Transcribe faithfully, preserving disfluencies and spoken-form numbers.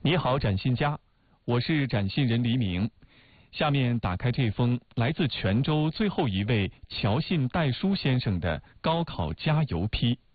你好，展信家，我是展信人黎明。下面打开这封来自泉州最后一位乔信代书先生的高考加油批。